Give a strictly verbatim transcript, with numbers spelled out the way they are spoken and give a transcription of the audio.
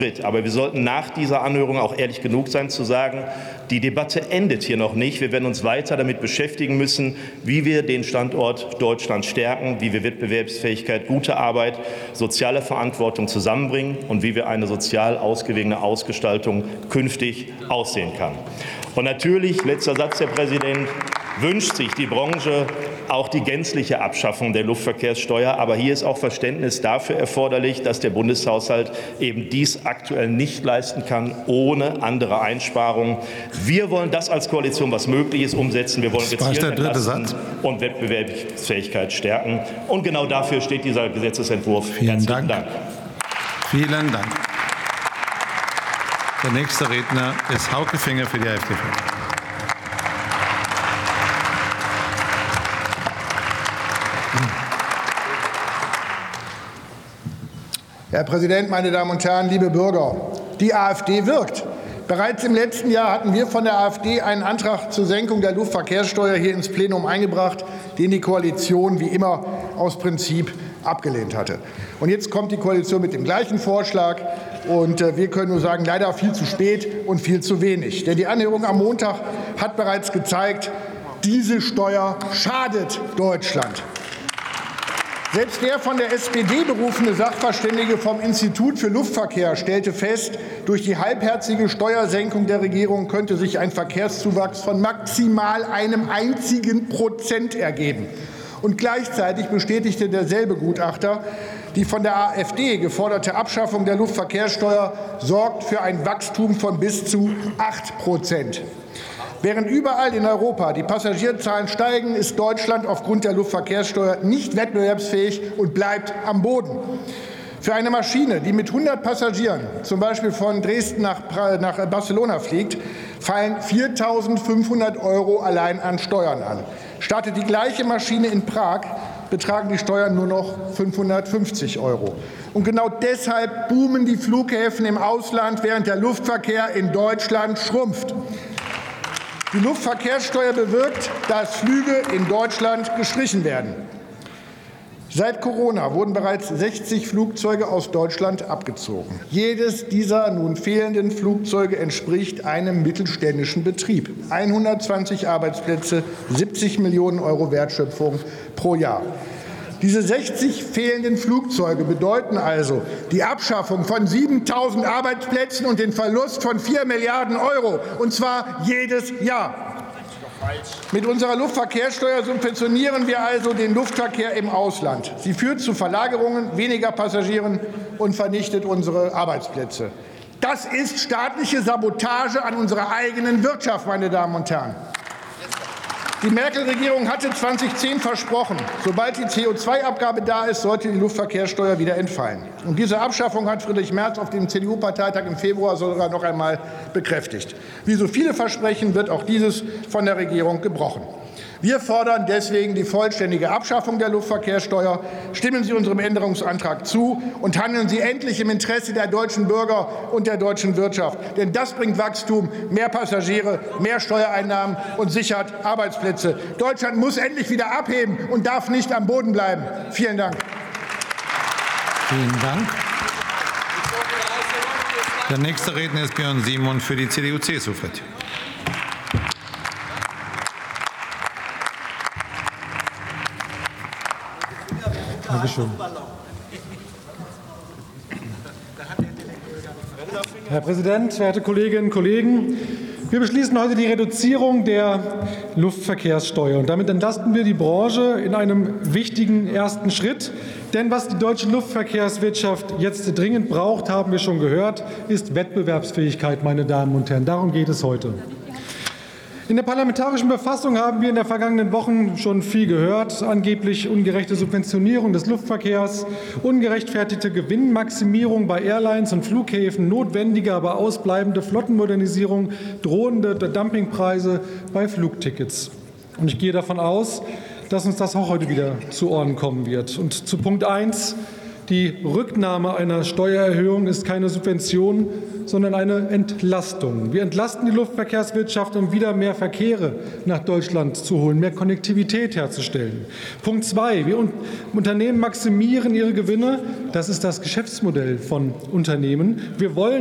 Aber wir sollten nach dieser Anhörung auch ehrlich genug sein, zu sagen, die Debatte endet hier noch nicht. Wir werden uns weiter damit beschäftigen müssen, wie wir den Standort Deutschland stärken, wie wir Wettbewerbsfähigkeit, gute Arbeit, soziale Verantwortung zusammenbringen und wie wir eine sozial ausgewogene Ausgestaltung künftig aussehen kann. Und natürlich, letzter Satz, Herr Präsident, wünscht sich die Branche auch die gänzliche Abschaffung der Luftverkehrssteuer. Aber hier ist auch Verständnis dafür erforderlich, dass der Bundeshaushalt eben dies aktuell nicht leisten kann, ohne andere Einsparungen. Wir wollen das als Koalition, was möglich ist, umsetzen. Wir wollen gezielt entlasten und Wettbewerbsfähigkeit stärken. Und genau dafür steht dieser Gesetzesentwurf. Vielen Herzlichen Dank. Dank. Vielen Dank. Der nächste Redner ist Hauke Finger für die AfD. Herr Präsident, meine Damen und Herren, liebe Bürger! Die AfD wirkt. Bereits im letzten Jahr hatten wir von der AfD einen Antrag zur Senkung der Luftverkehrssteuer hier ins Plenum eingebracht, den die Koalition wie immer aus Prinzip abgelehnt hatte. Und jetzt kommt die Koalition mit dem gleichen Vorschlag. Und wir können nur sagen, leider viel zu spät und viel zu wenig. Denn die Anhörung am Montag hat bereits gezeigt, diese Steuer schadet Deutschland. Selbst der von der S P D berufene Sachverständige vom Institut für Luftverkehr stellte fest, durch die halbherzige Steuersenkung der Regierung könnte sich ein Verkehrszuwachs von maximal einem einzigen Prozent ergeben. Und gleichzeitig bestätigte derselbe Gutachter, die von der AfD geforderte Abschaffung der Luftverkehrssteuer sorgt für ein Wachstum von bis zu acht Prozent. Während überall in Europa die Passagierzahlen steigen, ist Deutschland aufgrund der Luftverkehrssteuer nicht wettbewerbsfähig und bleibt am Boden. Für eine Maschine, die mit hundert Passagieren zum Beispiel von Dresden nach, nach Barcelona fliegt, fallen viertausendfünfhundert Euro allein an Steuern an. Startet die gleiche Maschine in Prag, betragen die Steuern nur noch fünfhundertfünfzig Euro. Und genau deshalb boomen die Flughäfen im Ausland, während der Luftverkehr in Deutschland schrumpft. Die Luftverkehrssteuer bewirkt, dass Flüge in Deutschland gestrichen werden. Seit Corona wurden bereits sechzig Flugzeuge aus Deutschland abgezogen. Jedes dieser nun fehlenden Flugzeuge entspricht einem mittelständischen Betrieb. hundertzwanzig Arbeitsplätze, siebzig Millionen Euro Wertschöpfung pro Jahr. Diese sechzig fehlenden Flugzeuge bedeuten also die Abschaffung von siebentausend Arbeitsplätzen und den Verlust von vier Milliarden Euro, und zwar jedes Jahr. Mit unserer Luftverkehrssteuer subventionieren wir also den Luftverkehr im Ausland. Sie führt zu Verlagerungen, weniger Passagieren und vernichtet unsere Arbeitsplätze. Das ist staatliche Sabotage an unserer eigenen Wirtschaft, meine Damen und Herren. Die Merkel-Regierung hatte zweitausendzehn versprochen, sobald die C O zwei Abgabe da ist, sollte die Luftverkehrssteuer wieder entfallen. Und diese Abschaffung hat Friedrich Merz auf dem C D U-Parteitag im Februar sogar noch einmal bekräftigt. Wie so viele Versprechen wird auch dieses von der Regierung gebrochen. Wir fordern deswegen die vollständige Abschaffung der Luftverkehrssteuer. Stimmen Sie unserem Änderungsantrag zu und handeln Sie endlich im Interesse der deutschen Bürger und der deutschen Wirtschaft. Denn das bringt Wachstum, mehr Passagiere, mehr Steuereinnahmen und sichert Arbeitsplätze. Deutschland muss endlich wieder abheben und darf nicht am Boden bleiben. Vielen Dank. Vielen Dank. Der nächste Redner ist Björn Simon für die C D U-C S U-Fraktion. Dankeschön. Herr Präsident, verehrte Kolleginnen und Kollegen! Wir beschließen heute die Reduzierung der Luftverkehrssteuer. Und damit entlasten wir die Branche in einem wichtigen ersten Schritt. Denn was die deutsche Luftverkehrswirtschaft jetzt dringend braucht, haben wir schon gehört, ist Wettbewerbsfähigkeit, meine Damen und Herren. Darum geht es heute. In der Parlamentarischen Befassung haben wir in den vergangenen Wochen schon viel gehört. Angeblich ungerechte Subventionierung des Luftverkehrs, ungerechtfertigte Gewinnmaximierung bei Airlines und Flughäfen, notwendige, aber ausbleibende Flottenmodernisierung, drohende Dumpingpreise bei Flugtickets. Und ich gehe davon aus, dass uns das auch heute wieder zu Ohren kommen wird. Und zu Punkt eins. Die Rücknahme einer Steuererhöhung ist keine Subvention, sondern eine Entlastung. Wir entlasten die Luftverkehrswirtschaft, um wieder mehr Verkehre nach Deutschland zu holen, mehr Konnektivität herzustellen. Punkt zwei. Wir Unternehmen maximieren ihre Gewinne. Das ist das Geschäftsmodell von Unternehmen. Wir wollen